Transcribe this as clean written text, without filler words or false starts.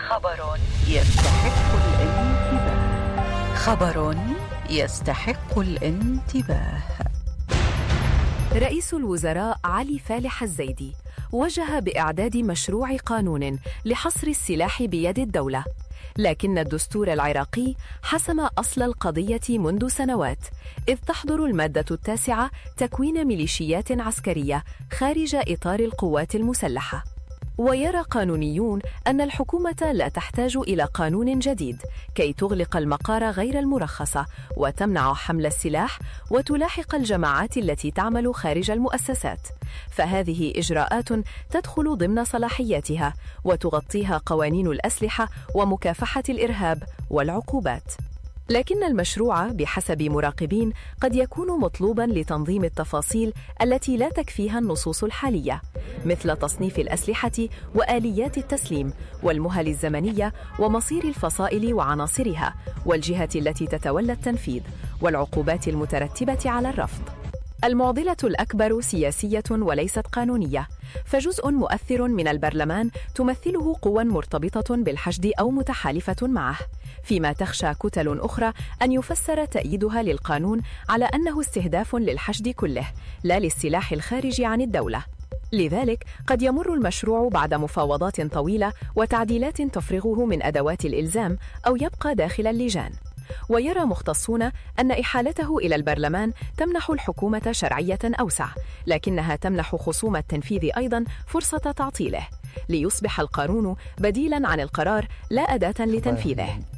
خبر يستحق الانتباه. خبر يستحق الانتباه. رئيس الوزراء علي فالح الزيدي وجه بإعداد مشروع قانون لحصر السلاح بيد الدولة، لكن الدستور العراقي حسم أصل القضية منذ سنوات، إذ تحظر المادة 9 تكوين ميليشيات عسكرية خارج إطار القوات المسلحة. ويرى قانونيون أن الحكومة لا تحتاج إلى قانون جديد كي تغلق المقار غير المرخصة وتمنع حمل السلاح وتلاحق الجماعات التي تعمل خارج المؤسسات، فهذه إجراءات تدخل ضمن صلاحياتها وتغطيها قوانين الأسلحة ومكافحة الإرهاب والعقوبات. لكن المشروع بحسب مراقبين قد يكون مطلوباً لتنظيم التفاصيل التي لا تكفيها النصوص الحالية، مثل تصنيف الأسلحة وآليات التسليم والمهل الزمنية ومصير الفصائل وعناصرها والجهة التي تتولى التنفيذ والعقوبات المترتبة على الرفض. المعضلة الأكبر سياسية وليست قانونية، فجزء مؤثر من البرلمان تمثله قوى مرتبطة بالحشد أو متحالفة معه، فيما تخشى كتل أخرى أن يفسر تأييدها للقانون على أنه استهداف للحشد كله لا للسلاح الخارج عن الدولة. لذلك قد يمر المشروع بعد مفاوضات طويلة وتعديلات تفرغه من أدوات الإلزام أو يبقى داخل اللجان. ويرى مختصون أن إحالته إلى البرلمان تمنح الحكومة شرعية أوسع، لكنها تمنح خصوم التنفيذ أيضاً فرصة تعطيله، ليصبح القانون بديلاً عن القرار لا أداة لتنفيذه.